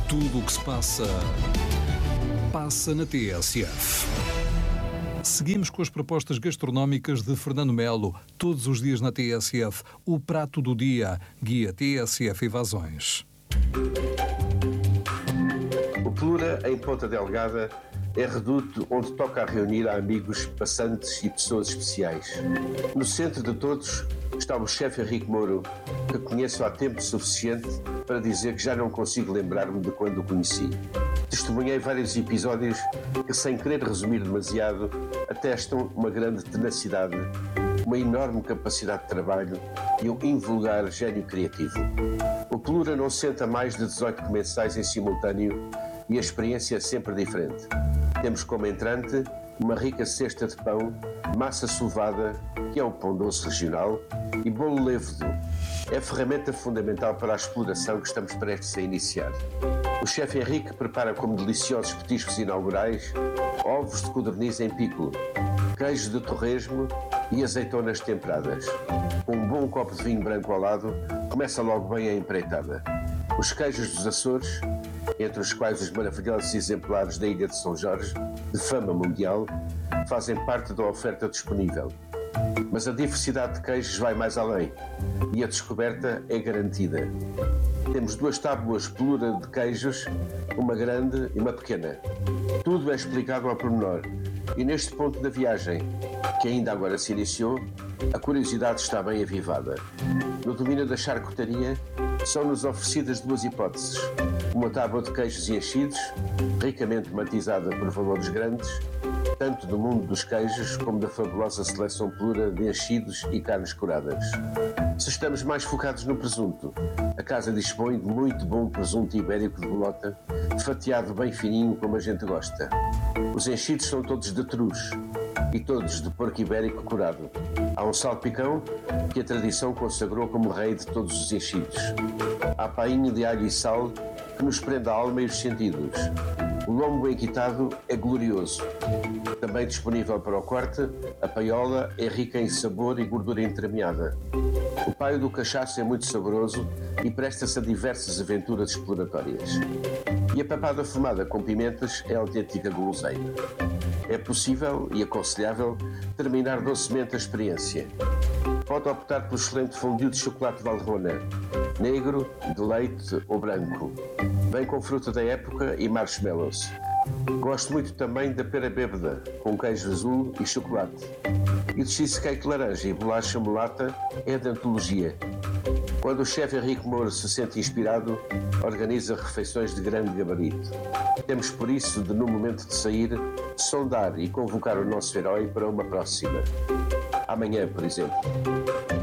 Tudo o que se passa, passa na TSF. Seguimos com as propostas gastronómicas de Fernando Melo, todos os dias na TSF. O prato do dia, guia TSF Evasões. O Plura, em Ponta Delgada, é reduto onde toca a reunir amigos, passantes e pessoas especiais. No centro de todos está o chefe Henrique Mouro, que conheço há tempo suficiente para dizer que já não consigo lembrar-me de quando o conheci. Testemunhei vários episódios que, sem querer resumir demasiado, atestam uma grande tenacidade, uma enorme capacidade de trabalho e um invulgar gênio criativo. O Plura não senta mais de 18 comensais em simultâneo e a experiência é sempre diferente. Temos como entrante uma rica cesta de pão, massa sovada, que é o pão doce regional, e bolo levedo. É a ferramenta fundamental para a exploração que estamos prestes a iniciar. O chefe Henrique prepara como deliciosos petiscos inaugurais ovos de codorniz em pico, queijo de torresmo e azeitonas temperadas. Um bom copo de vinho branco ao lado começa logo bem a empreitada. Os queijos dos Açores, entre os quais os maravilhosos exemplares da Ilha de São Jorge, de fama mundial, fazem parte da oferta disponível. Mas a diversidade de queijos vai mais além e a descoberta é garantida. Temos 2 tábuas Plura de queijos, uma grande e uma pequena. Tudo é explicado ao pormenor e neste ponto da viagem, que ainda agora se iniciou, a curiosidade está bem avivada. No domínio da charcutaria, são-nos oferecidas 2 hipóteses. Uma tábua de queijos e enchidos, ricamente matizada por valores grandes, tanto do mundo dos queijos como da fabulosa seleção Plura de enchidos e carnes curadas. Se estamos mais focados no presunto, a casa dispõe de muito bom presunto ibérico de bolota, fatiado bem fininho como a gente gosta. Os enchidos são todos de trus e todos de porco ibérico curado. Há um salpicão que a tradição consagrou como rei de todos os enchidos. Há painho de alho e sal que nos prende a alma e os sentidos. O lombo enquitado é glorioso. Também disponível para o corte, a paiola é rica em sabor e gordura entremeada. O paio do cachaço é muito saboroso e presta-se a diversas aventuras exploratórias. E a papada fumada com pimentas é autêntica guloseima. É possível e aconselhável terminar docemente a experiência. Pode optar pelo excelente fondue de chocolate Valrhona, negro, de leite ou branco. Vem com fruta da época e marshmallows. Gosto muito também da pera bêbada, com queijo azul e chocolate. E de cheesecake laranja e bolacha mulata é de antologia. Quando o chefe Henrique Moura se sente inspirado, organiza refeições de grande gabarito. Temos por isso de, no momento de sair, sondar e convocar o nosso herói para uma próxima. Amanhã, por exemplo.